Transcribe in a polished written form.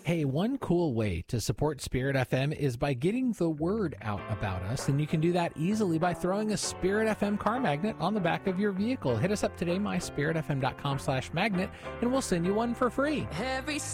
Hey, one cool way to support Spirit FM is by getting the word out about us, and you can do that easily by throwing a Spirit FM car magnet on the back of your vehicle. Hit us up today, myspiritfm.com/magnet, and we'll send you one for free. Every